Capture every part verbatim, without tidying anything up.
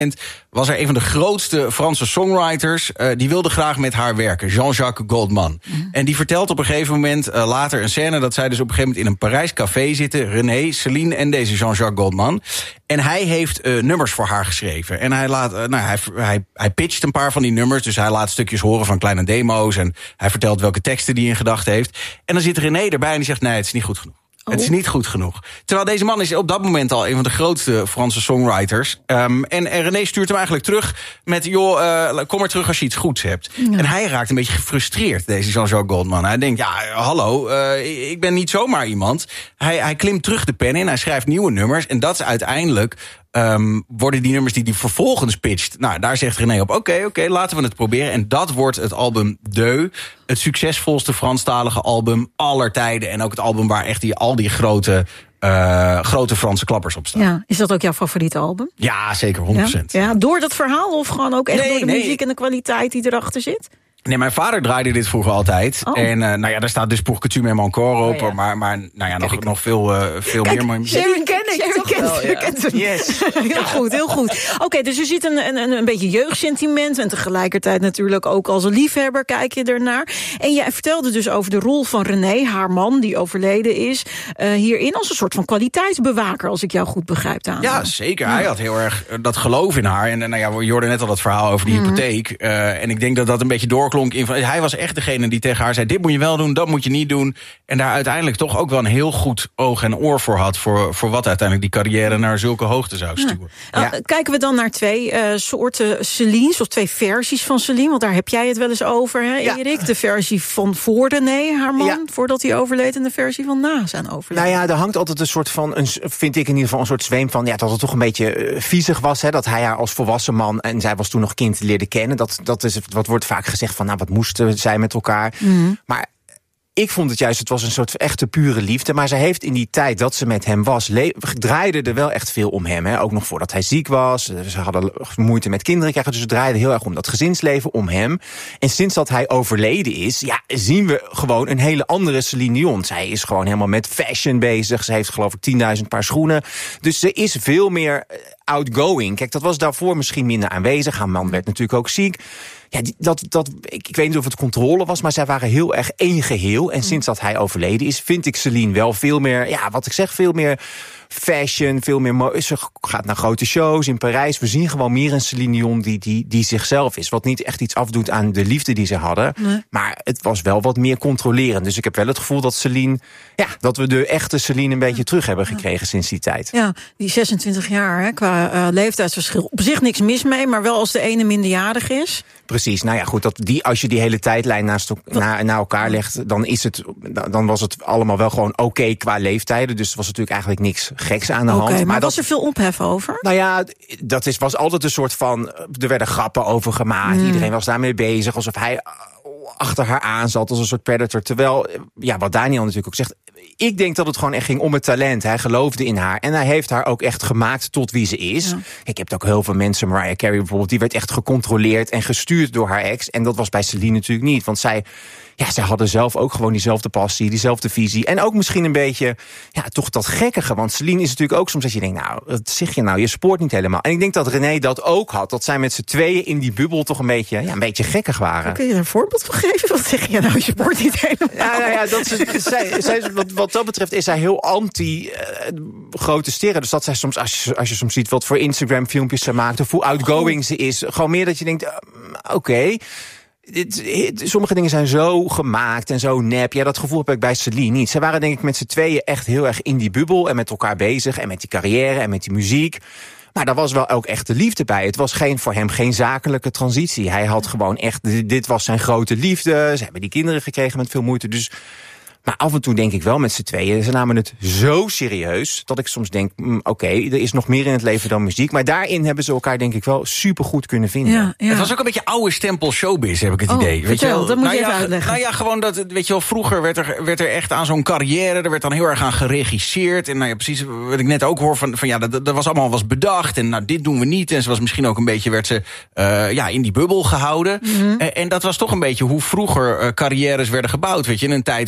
was er een van de grootste Franse songwriters. Uh, die wilde graag met haar werken, Jean-Jacques Goldman. Mm. En die vertelt op een gegeven moment uh, later een scène dat zij dus op een gegeven moment in een Parijs café zitten. René, Celine en deze Jean-Jacques Goldman. En hij heeft uh, nummers voor haar geschreven. En hij, laat, uh, nou, hij, hij, hij pitcht een paar van die nummers. Dus hij laat stukjes horen van kleine demo's. En hij vertelt welke teksten die in gedachten heeft. En dan zit René erbij en die zegt, nee, het is niet goed genoeg. Oh. Het is niet goed genoeg. Terwijl deze man is op dat moment al een van de grootste Franse songwriters. Um, en, en René stuurt hem eigenlijk terug met, joh, uh, kom maar terug als je iets goeds hebt. Ja. En hij raakt een beetje gefrustreerd, deze Jean-Jacques Goldman. Hij denkt, ja, hallo, uh, ik ben niet zomaar iemand. Hij, hij klimt terug de pen in, hij schrijft nieuwe nummers. En dat is uiteindelijk... Um, worden die nummers die hij vervolgens pitcht. Nou, daar zegt René op, oké, okay, oké, okay, laten we het proberen. En dat wordt het album Deux. Het succesvolste Franstalige album aller tijden. En ook het album waar echt die, al die grote, uh, grote Franse klappers op staan. Ja, is dat ook jouw favoriete album? Ja, zeker, honderd procent. Ja? Ja, door dat verhaal of gewoon ook echt nee, door de nee. muziek en de kwaliteit die erachter zit? Nee, mijn vader draaide dit vroeger altijd. Oh. En uh, nou ja, daar staat dus Pour que tu m'aimes encore op. Oh, ja. Maar, maar nou ja, nog, nog veel, uh, veel Kijk, meer. Sharon ken ik, Sharon kent, wel, ja. kent hem. Yes. Heel goed, heel goed. Oké, okay, dus er zit een, een, een beetje jeugdsentiment... en tegelijkertijd natuurlijk ook als een liefhebber kijk je ernaar. En jij vertelde dus over de rol van René, haar man... die overleden is, uh, hierin als een soort van kwaliteitsbewaker... als ik jou goed begrijp, aan. Ja, zeker. Ja. Hij had heel erg dat geloof in haar. En nou ja, we hoorden net al dat verhaal over die mm-hmm. hypotheek. Uh, en ik denk dat dat een beetje doorklonk in... Hij was echt degene die tegen haar zei, dit moet je wel doen, dat moet je niet doen. En daar uiteindelijk toch ook wel een heel goed oog en oor voor had... voor, voor wat uiteindelijk die carrière naar zulke hoogte zou stuwen. Ja. Ja. Kijken we dan naar twee uh, soorten Celine's, of twee versies van Celine... want daar heb jij het wel eens over, hè, Erik? Ja. De versie van voor René, haar man, ja. voordat hij overleed... en de versie van na zijn overleden. Nou ja, er hangt altijd een soort van, een, vind ik in ieder geval... een soort zweem van, ja, dat het toch een beetje uh, viezig was... Hè, dat hij haar als volwassen man, en zij was toen nog kind, leerde kennen. Dat, dat is, wat wordt vaak gezegd van, nou, wat moesten zij met elkaar. Mm. Maar ik vond het juist, het was een soort echte pure liefde. Maar zij heeft in die tijd dat ze met hem was... Le- draaide er wel echt veel om hem. Hè? Ook nog voordat hij ziek was. Ze hadden moeite met kinderen krijgen. Dus het draaide heel erg om dat gezinsleven, om hem. En sinds dat hij overleden is... ja, zien we gewoon een hele andere Celine Dion. Zij is gewoon helemaal met fashion bezig. Ze heeft geloof ik tienduizend paar schoenen. Dus ze is veel meer outgoing. Kijk, dat was daarvoor misschien minder aanwezig. Haar man werd natuurlijk ook ziek. Ja, die, dat, dat, ik, ik weet niet of het controle was, maar zij waren heel erg één geheel. En mm. sinds dat hij overleden is, vind ik Celine wel veel meer... ja, wat ik zeg, veel meer fashion, veel meer mooi. Ze gaat naar grote shows in Parijs. We zien gewoon meer een Celine Dion die, die, die zichzelf is. Wat niet echt iets afdoet aan de liefde die ze hadden. Nee. Maar het was wel wat meer controlerend. Dus ik heb wel het gevoel dat Celine... ja, dat we de echte Celine een beetje terug hebben gekregen ja. sinds die tijd. Ja, die zesentwintig jaar, hè, qua uh, leeftijdsverschil. Op zich niks mis mee, maar wel als de ene minderjarig is. Precies, nou ja, goed, dat die, als je die hele tijdlijn naast, na, na elkaar legt... dan, is het, dan was het allemaal wel gewoon oké okay qua leeftijden. Dus er was natuurlijk eigenlijk niks geks aan de okay, hand. Maar, maar was dat, er veel ophef over? Nou ja, dat is, was altijd een soort van... er werden grappen over gemaakt. Mm. Iedereen was daarmee bezig, alsof hij achter haar aan zat als een soort predator. Terwijl, ja, wat Daniel natuurlijk ook zegt... ik denk dat het gewoon echt ging om het talent. Hij geloofde in haar. En hij heeft haar ook echt gemaakt tot wie ze is. Ja. Ik heb ook heel veel mensen, Mariah Carey bijvoorbeeld... die werd echt gecontroleerd en gestuurd door haar ex. En dat was bij Celine natuurlijk niet. Want zij... ja, zij hadden zelf ook gewoon diezelfde passie, diezelfde visie. En ook misschien een beetje, ja, toch dat gekkige. Want Celine is natuurlijk ook soms dat je denkt, nou, wat zeg je nou? Je spoort niet helemaal. En ik denk dat René dat ook had. Dat zij met z'n tweeën in die bubbel toch een beetje, ja, een beetje gekkig waren. Kun je er een voorbeeld van geven? Wat zeg je nou? Je spoort niet helemaal. Ja, nou ja, dat ze, zij, zij, wat, wat dat betreft is zij heel anti uh, grote sterren. Dus dat zij soms, als je, als je soms ziet wat voor Instagram filmpjes ze maakt, of hoe outgoing oh. ze is. Gewoon meer dat je denkt, uh, oké. Okay. Dit, dit, sommige dingen zijn zo gemaakt en zo nep. Ja, dat gevoel heb ik bij Celine niet. Ze waren denk ik met z'n tweeën echt heel erg in die bubbel... en met elkaar bezig en met die carrière en met die muziek. Maar daar was wel ook echt de liefde bij. Het was geen, voor hem geen zakelijke transitie. Hij had gewoon echt... Dit was zijn grote liefde. Ze hebben die kinderen gekregen met veel moeite. Dus... Maar af en toe denk ik wel met z'n tweeën, ze namen het zo serieus... dat ik soms denk, mm, oké, okay, er is nog meer in het leven dan muziek. Maar daarin hebben ze elkaar denk ik wel supergoed kunnen vinden. Ja, ja. Het was ook een beetje oude stempel showbiz, heb ik het oh, idee. Vertel, weet je wel? dat moet nou je ja, even uitleggen. Nou ja, gewoon dat, weet je wel, vroeger werd er, werd er echt aan zo'n carrière... er werd dan heel erg aan geregisseerd. En nou ja, precies wat ik net ook hoor, van, van ja, dat, dat was allemaal was bedacht. En nou, dit doen we niet. En ze was misschien ook een beetje, werd ze uh, ja, in die bubbel gehouden. Mm-hmm. En, en dat was toch een beetje hoe vroeger uh, carrières werden gebouwd. Weet je, in een tijd voor social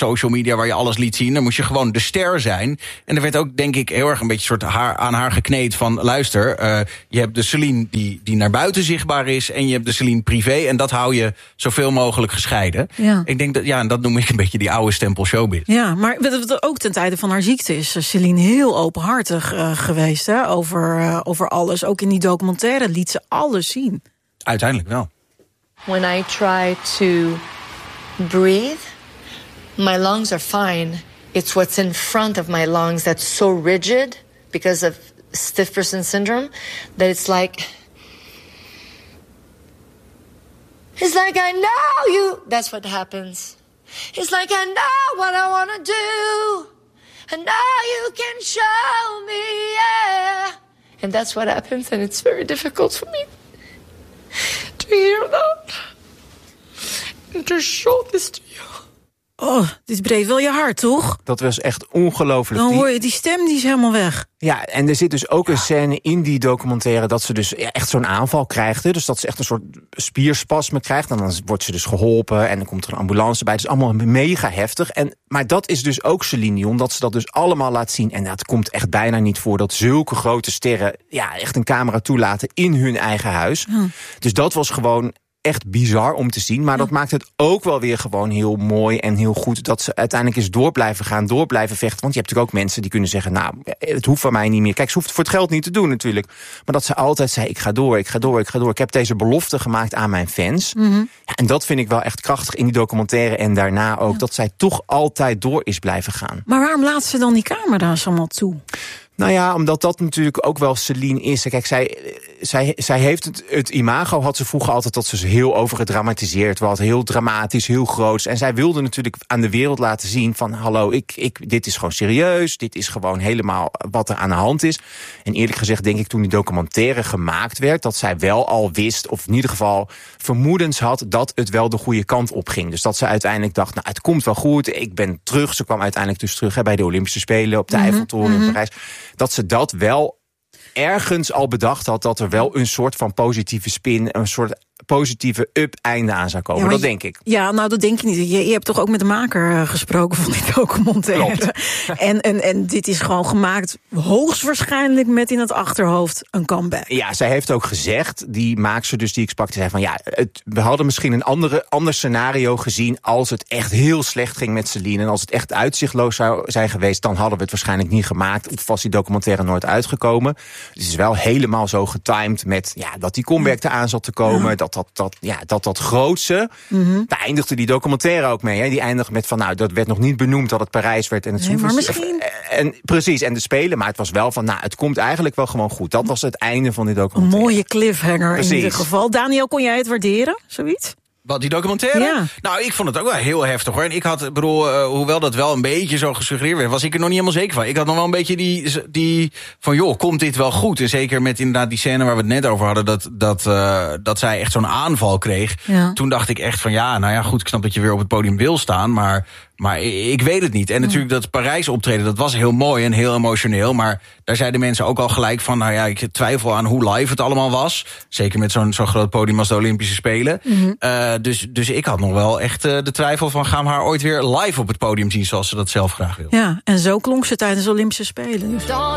social media waar je alles liet zien. Dan moest je gewoon de ster zijn. En er werd ook, denk ik, heel erg een beetje soort haar, aan haar gekneed van... luister, uh, je hebt de Celine die, die naar buiten zichtbaar is... en je hebt de Celine privé. En dat hou je zoveel mogelijk gescheiden. Ja. Ik denk dat, ja, en dat noem ik een beetje die oude stempel showbiz. Ja, maar ook ten tijde van haar ziekte is Celine heel openhartig uh, geweest, hè, over, uh, over alles. Ook in die documentaire liet ze alles zien. Uiteindelijk wel. When I try to breathe, my lungs are fine. It's what's in front of my lungs that's so rigid because of stiff person syndrome that it's like... It's like I know you. That's what happens. It's like I know what I want to do. And now you can show me, yeah. And that's what happens, and it's very difficult for me to hear that. And to show this to you. Oh, dit breekt wel je hart, toch? Dat was echt ongelooflijk. Dan hoor je die stem, die is helemaal weg. Ja, en er zit dus ook een scène in die documentaire... dat ze dus echt zo'n aanval krijgt. Hè? Dus dat ze echt een soort spierspasme krijgt. En dan wordt ze dus geholpen en dan komt er een ambulance bij. Het is allemaal mega heftig. En, maar dat is dus ook Celine Dion, dat ze dat dus allemaal laat zien. En dat komt echt bijna niet voor dat zulke grote sterren... ja, echt een camera toelaten in hun eigen huis. Hm. Dus dat was gewoon... echt bizar om te zien, maar ja. dat maakt het ook wel weer gewoon heel mooi en heel goed dat ze uiteindelijk eens door blijven gaan, door blijven vechten. Want je hebt natuurlijk ook mensen die kunnen zeggen, nou, het hoeft van mij niet meer. Kijk, ze hoeft het voor het geld niet te doen natuurlijk. Maar dat ze altijd zei, ik ga door, ik ga door, ik ga door. Ik heb deze belofte gemaakt aan mijn fans. Mm-hmm. Ja, en dat vind ik wel echt krachtig in die documentaire en daarna ook, ja. dat zij toch altijd door is blijven gaan. Maar waarom laat ze dan die camera's allemaal toe? Nou ja, omdat dat natuurlijk ook wel Celine is. Kijk, zij, zij, zij heeft het, het imago had ze vroeger altijd dat ze heel overgedramatiseerd was. Heel dramatisch, heel groots. En zij wilde natuurlijk aan de wereld laten zien van... hallo, ik, ik, dit is gewoon serieus. Dit is gewoon helemaal wat er aan de hand is. En eerlijk gezegd denk ik toen die documentaire gemaakt werd... dat zij wel al wist, of in ieder geval vermoedens had... dat het wel de goede kant op ging. Dus dat ze uiteindelijk dacht, nou, het komt wel goed. Ik ben terug. Ze kwam uiteindelijk dus terug hè, bij de Olympische Spelen... op de mm-hmm. Eiffeltoren mm-hmm. in Parijs. Dat ze dat wel ergens al bedacht had... dat er wel een soort van positieve spin... een soort positieve up-einde aan zou komen. Ja, dat je, denk ik. Ja, nou, dat denk je niet. Je, je hebt toch ook met de maker uh, gesproken van die documentaire. en, en, en dit is gewoon gemaakt hoogstwaarschijnlijk met in het achterhoofd een comeback. Ja, zij heeft ook gezegd, die maakster dus die ik sprak, die zei van ja, het, we hadden misschien een andere, ander scenario gezien als het echt heel slecht ging met Celine en als het echt uitzichtloos zou zijn geweest, dan hadden we het waarschijnlijk niet gemaakt of was die documentaire nooit uitgekomen. Het is wel helemaal zo getimed met ja, dat die comeback eraan zat te komen, ja. dat dat, dat, ja, dat, dat grootse. Mm-hmm. Daar eindigde die documentaire ook mee. Hè. Die eindigde met van, nou, dat werd nog niet benoemd dat het Parijs werd en het nee, maar misschien... En, precies, en de Spelen, maar het was wel van, nou, het komt eigenlijk wel gewoon goed. Dat was het einde van die documentaire. Een mooie cliffhanger precies. In ieder geval. Daniel, kon jij het waarderen, zoiets? Wat, die documentaire? Ja. Nou, ik vond het ook wel heel heftig, hoor. En ik had, bedoel, uh, hoewel dat wel een beetje zo gesuggereerd werd, was ik er nog niet helemaal zeker van. Ik had nog wel een beetje die, die van, joh, komt dit wel goed? En zeker met inderdaad die scène waar we het net over hadden, dat, dat, uh, dat zij echt zo'n aanval kreeg. Ja. Toen dacht ik echt van, ja, nou ja, goed, ik snap dat je weer op het podium wil staan, maar... Maar ik weet het niet. En natuurlijk dat Parijs optreden, dat was heel mooi en heel emotioneel. Maar daar zeiden mensen ook al gelijk van... nou ja, ik twijfel aan hoe live het allemaal was. Zeker met zo'n zo'n groot podium als de Olympische Spelen. Mm-hmm. Uh, dus, dus ik had nog wel echt uh, de twijfel van... gaan we haar ooit weer live op het podium zien zoals ze dat zelf graag wil. Ja, en zo klonk ze tijdens de Olympische Spelen. Dus.